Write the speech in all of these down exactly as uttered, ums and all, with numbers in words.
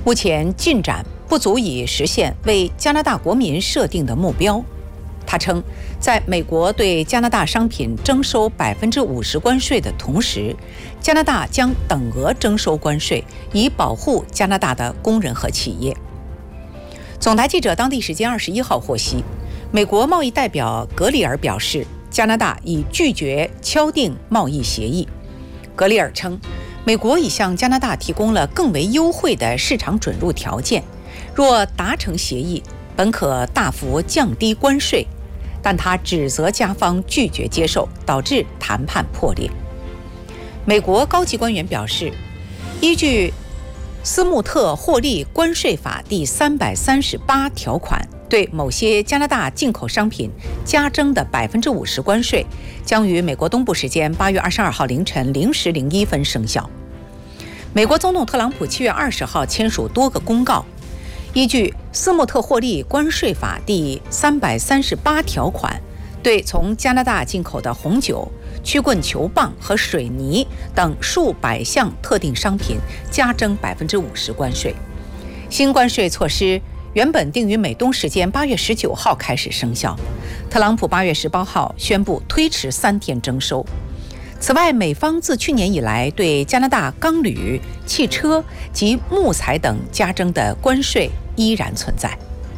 目前进展不足以实现为加拿大国民设定的目标。他称，在美国对加拿大商品征收百分之五十关税的同时，加拿大将等额征收关税，以保护加拿大的工人和企业。总台记者当地时间二十一号获悉，美国贸易代表格里尔表示，加拿大已拒绝敲定贸易协议。格里尔称，美国已向加拿大提供了更为优惠的市场准入条件，若达成协议，本可大幅降低关税。但他指责加方拒绝接受，导致谈判破裂。美国高级官员表示，依据斯穆特获利关税法第三百三十八条款，对某些加拿大进口商品加征的百分之五十关税，将于美国东部时间八月二十二号凌晨零时零一分生效。美国总统特朗普七月二十号签署多个公告，依据斯穆特获利关税法第三百三十八条款，对从加拿大进口的红酒、曲棍球棒和水泥等数百项特定商品加征百分之五十关税。新关税措施原本定于美东时间八月十九号开始生效，特朗普八月十八号宣布推迟三天征收。此外，美方自去年以来对加拿大钢铝、汽车及木材等加征的关税依然存在。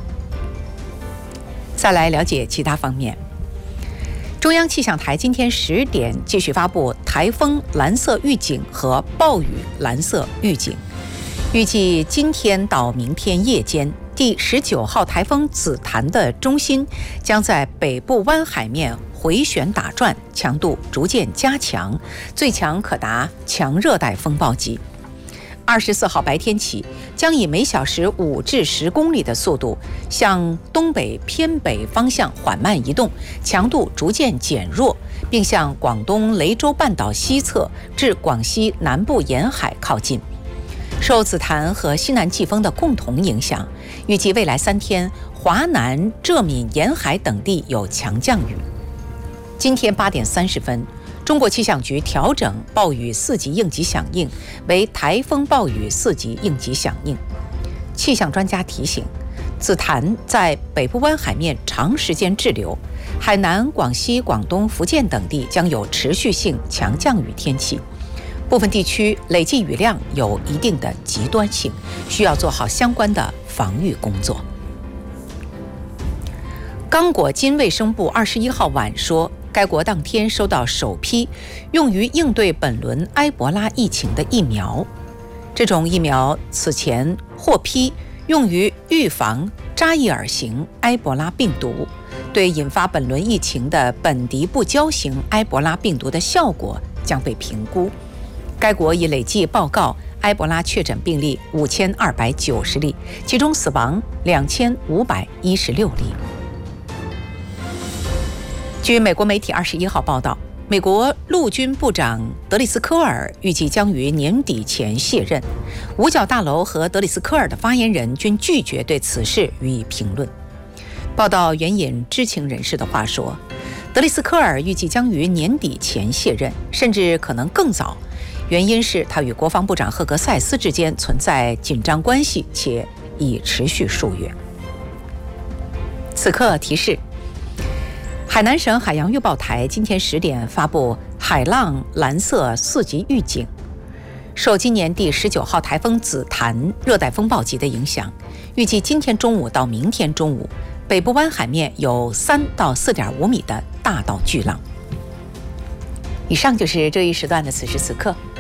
再来了解其他方面。中央气象台今天十点继续发布台风蓝色预警和暴雨蓝色预警，预计今天到明天夜间，第十九号台风紫檀的中心将在北部湾海面回旋打转，强度逐渐加强，最强可达强热带风暴级。二十四号白天起，将以每小时五至十公里的速度向东北偏北方向缓慢移动，强度逐渐减弱，并向广东雷州半岛西侧至广西南部沿海靠近。受紫檀和西南季风的共同影响，预计未来三天，华南、浙闽沿海等地有强降雨。今天八点三十分，中国气象局调整暴雨四级应急响应为台风暴雨四级应急响应。气象专家提醒，紫檀在北部湾海面长时间滞留，海南、广西、广东、福建等地将有持续性强降雨天气，部分地区累计雨量有一定的极端性，需要做好相关的防御工作。刚果金卫生部二十一号晚说，该国当天收到首批用于应对本轮埃博拉疫情的疫苗。这种疫苗此前获批用于预防扎伊尔型埃博拉病毒，对引发本轮疫情的本迪布胶型埃博拉病毒的效果将被评估。该国已累计报告埃博拉确诊病例五千二百九十例，其中死亡两千五百一十六例。据美国媒体二十一号报道，美国陆军部长德里斯科尔预计将于年底前卸任。五角大楼和德里斯科尔的发言人均拒绝对此事予以评论。报道援引知情人士的话说，德里斯科尔预计将于年底前卸任，甚至可能更早。原因是他与国防部长赫格塞斯之间存在紧张关系，且已持续数月。此刻提示，海南省海洋预报台今天十点发布海浪蓝色四级预警。受今年第十九号台风紫檀热带风暴级的影响，预计今天中午到明天中午，北部湾海面有三到四点五米的大到巨浪。以上就是这一时段的此时此刻。